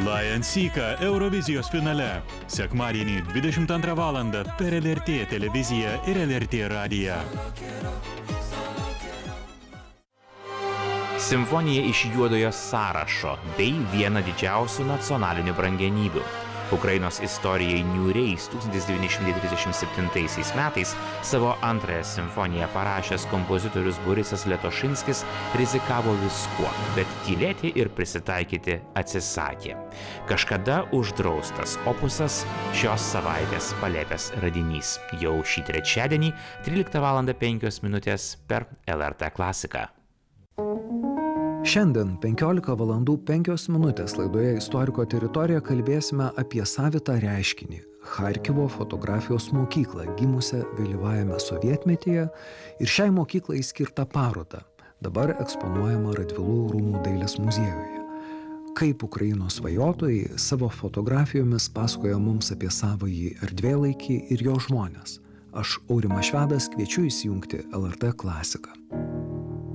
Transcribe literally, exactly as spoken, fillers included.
Lion Seeka Eurovizijos finale. Sekmadienį dvidešimt antrą valandą per L R T televiziją ir L R T radiją. Simfonija iš juodojo sąrašo bei viena didžiausių nacionalinių brangenybių. Ukrainos istorijai niūriais tūkstantis devyni šimtai trisdešimt septintaisiais metais savo antrąją simfoniją parašęs kompozitorius Borisas Letošinskis rizikavo viskuo, bet tylėti ir prisitaikyti atsisakė. Kažkada uždraustas opusas šios savaitės palėpės radinys. Jau šį trečiadienį tryliktą valandą penkios minutės per L R T klasiką. Šiandien penkiolika valandų penkios minutės laidoje Istoriko teritorija kalbėsime apie savitą reiškinį – Charkivo fotografijos mokyklą, gimusią vėlyvajame sovietmetyje ir šiai mokyklai skirtą parodą, dabar eksponuojama Radvilų rūmų dailės muziejuje. Kaip Ukrainos svajotojai savo fotografijomis pasakoja mums apie savąjį erdvėlaikį ir jo žmones. Aš, Aurimas Švedas, kviečiu įsijungti L R T klasiką.